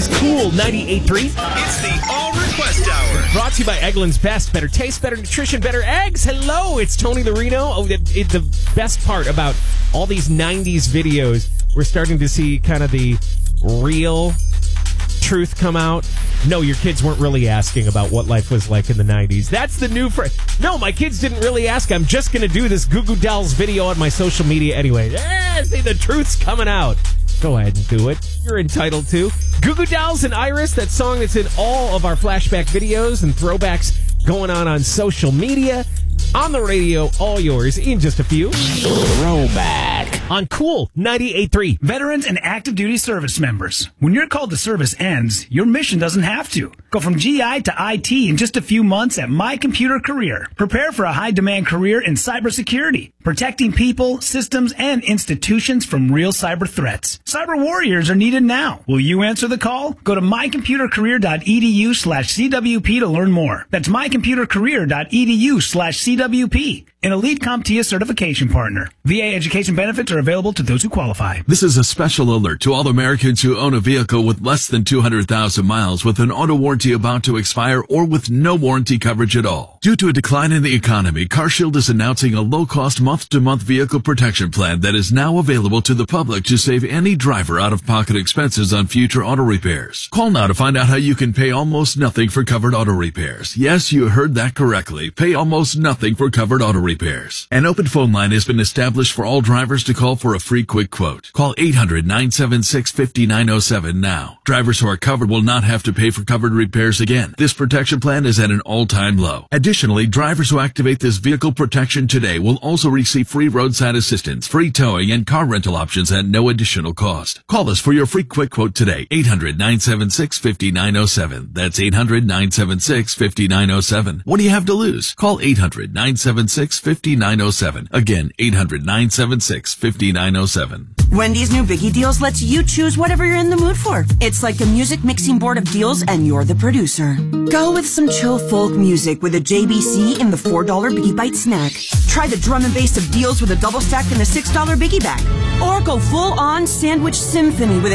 Cool 98.3. It's the All Request Hour. Brought to you by Eggland's Best. Better taste, better nutrition, better eggs. Hello, it's Tony Larino. Oh, the best part about all these 90s videos, we're starting to see kind of the real truth come out. No, your kids weren't really asking about what life was like in the 90s. That's the new phrase. No, my kids didn't really ask. I'm just going to do this Goo Goo Dolls video on my social media anyway. See, the truth's coming out. Go ahead and do it. You're entitled to. Goo Goo Dolls and Iris, that song that's in all of our flashback videos and throwbacks going on social media. On the radio, all yours in just a few. Throwback. On Cool 98.3. Veterans and active duty service members. When your call to service ends, your mission doesn't have to. Go from GI to IT in just a few months at My Computer Career. Prepare for a high-demand career in cybersecurity, protecting people, systems, and institutions from real cyber threats. Cyber warriors are needed now. Will you answer the call? Go to mycomputercareer.edu/CWP to learn more. That's mycomputercareer.edu/CWP. An Elite CompTIA certification partner. VA education benefits are available to those who qualify. This is a special alert to all Americans who own a vehicle with less than 200,000 miles with an auto warranty about to expire or with no warranty coverage at all. Due to a decline in the economy, CarShield is announcing a low-cost month-to-month vehicle protection plan that is now available to the public to save any driver out-of-pocket expenses on future auto repairs. Call now to find out how you can pay almost nothing for covered auto repairs. Yes, you heard that correctly. Pay almost nothing for covered auto repairs. An open phone line has been established for all drivers to call for a free quick quote. Call 800-976-5907 now. Drivers who are covered will not have to pay for covered repairs again. This protection plan is at an all-time low. Additionally, drivers who activate this vehicle protection today will also receive free roadside assistance, free towing, and car rental options at no additional cost. Call us for your free quick quote today. 800-976-5907. That's 800-976-5907. What do you have to lose? Call 800-976-5907. Again, 800-976-5907. Wendy's new Biggie Deals lets you choose whatever you're in the mood for. It's like a music mixing board of deals and you're the producer. Go with some chill folk music with a JBC in the $4 Biggie Bite snack. Try the drum and bass of deals with a double stack and a $6 Biggie bag. Or go full on sandwich symphony with a